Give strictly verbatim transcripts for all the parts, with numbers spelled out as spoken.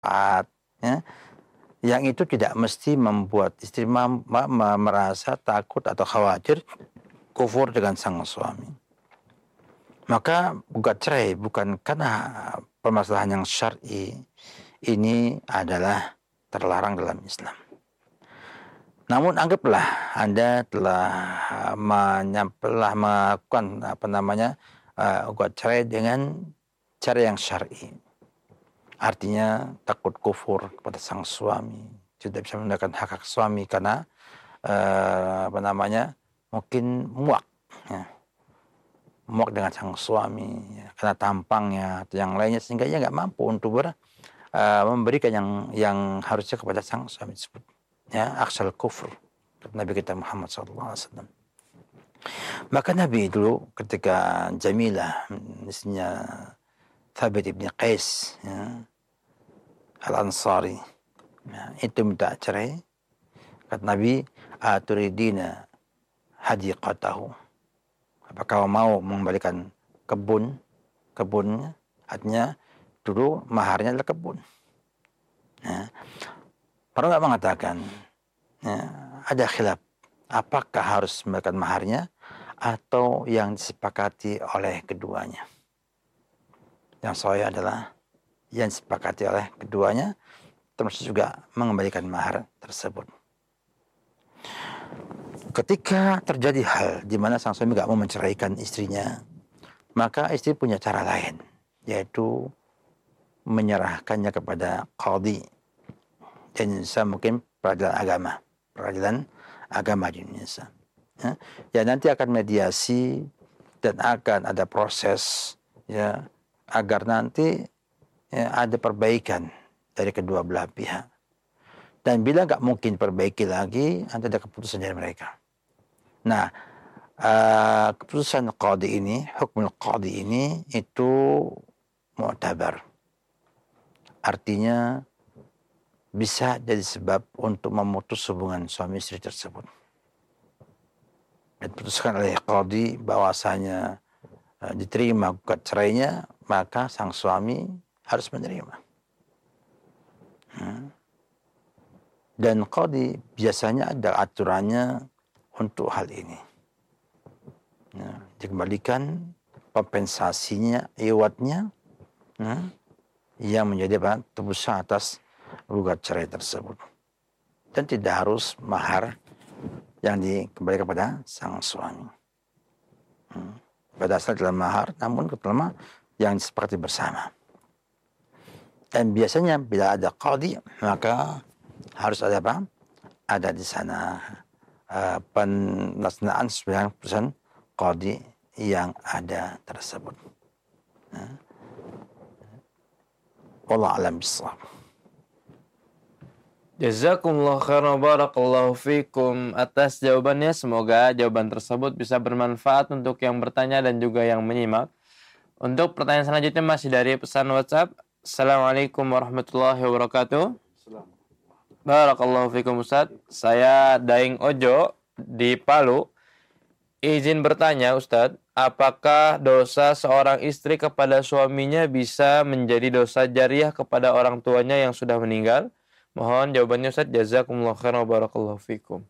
manfaat, ya, yang itu tidak mesti membuat istri ma- ma- ma- merasa takut atau khawatir kufur dengan sang suami. Maka gugat cerai bukan karena permasalahan yang syar'i, ini adalah terlarang dalam Islam. Namun anggaplah Anda telah menyampaikan melakukan apa namanya uh, gugat cerai dengan cara yang syar'i. Artinya takut kufur kepada sang suami, tidak bisa menggunakan hak hak suami karena uh, apa namanya mungkin muak, ya. muak dengan sang suami ya, karena tampangnya atau yang lainnya sehingga ia nggak mampu untuk ber, uh, memberikan yang yang harusnya kepada sang suami tersebut. Ya, aksal kufur. Nabi kita Muhammad sallallahu alaihi wasallam. Maka Nabi dulu ketika Jamilah, istrinya Thabit ibn Qais, ya, Al-Ansari, ya, itu minta cerai. Kata Nabi, aturidina hadiqatahu. Apakah kau mau mengembalikan kebun, kebunnya? Artinya dulu maharnya adalah kebun. Ya. Para ulama mengatakan, ya, ada khilaf. Apakah harus memberikan maharnya atau yang disepakati oleh keduanya? Yang sahih adalah yang disepakati oleh keduanya, termasuk juga mengembalikan mahar tersebut. Ketika terjadi hal di mana sang suami tidak mau menceraikan istrinya, maka istri punya cara lain, yaitu menyerahkannya kepada qadhi di Indonesia, mungkin peradilan agama, peradilan agama di Indonesia. Ya, ya nanti akan mediasi dan akan ada proses, ya, agar nanti ya, ada perbaikan dari kedua belah pihak. Dan bila nggak mungkin perbaiki lagi, nanti ada keputusan dari mereka. Nah, uh, keputusan qadhi ini, hukum qadhi ini itu mu'tabar. Artinya bisa jadi sebab untuk memutus hubungan suami istri tersebut. Diputuskan oleh qadhi bahwasanya uh, diterima gugat cerainya, maka sang suami harus menerima. Hmm. Dan qadhi biasanya ada aturannya untuk hal ini. Ya, dikembalikan kompensasinya, iwatnya, ya, yang menjadi apa? Tebusan atas gugat cerai tersebut. Dan tidak harus mahar yang dikembalikan kepada sang suami. Hmm. Pada asal dalam mahar, namun terutama yang disepakati bersama. Dan biasanya bila ada qadhi, maka harus ada apa? Ada di sana uh, penelaksanaan sesuai putusan qadhi yang ada tersebut. Uh. Wallahu a'lam bishawab. Jazakumullah khairan barakallahu fikum atas jawabannya. Semoga jawaban tersebut bisa bermanfaat untuk yang bertanya dan juga yang menyimak. Untuk pertanyaan selanjutnya masih dari pesan WhatsApp. Assalamualaikum warahmatullahi wabarakatuh. Barakallahu fikum Ustaz. Saya Daing Ojo di Palu. Izin bertanya Ustaz, apakah dosa seorang istri kepada suaminya bisa menjadi dosa jariah kepada orang tuanya yang sudah meninggal? Mohon jawabannya Ustaz. Jazakumullah khairan barakallahu fikum.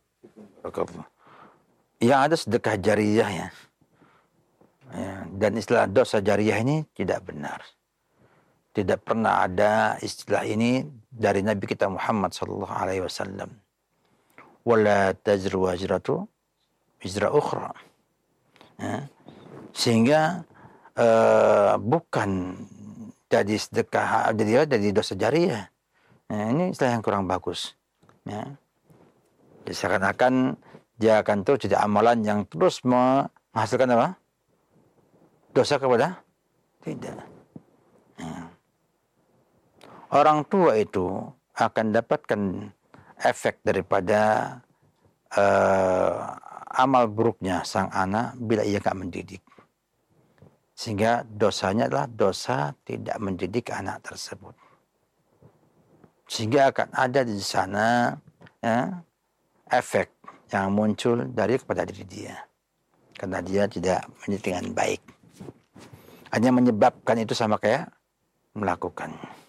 Yang ada sedekah jariah, ya. Ya, dan istilah dosa jariah ini tidak benar. Tidak pernah ada istilah ini dari Nabi kita Muhammad sallallahu alaihi wasallam. Wala tazru wazratu wizra ukhra. Ya. Sehingga uh, bukan jadi sedekah, jadi jadi dosa jariah. Ya, ini istilah yang kurang bagus. Ya. Jadi seakan-akan dia akan terus jadi amalan yang terus menghasilkan apa? Dosa kepada? Tidak. Ya. Orang tua itu akan dapatkan efek daripada uh, amal buruknya sang anak bila ia tak mendidik. Sehingga dosanya adalah dosa tidak mendidik anak tersebut. Sehingga akan ada di sana, ya, efek yang muncul dari kepada diri dia. Karena dia tidak mendidik dengan baik. Hanya menyebabkan itu sama kayak melakukan.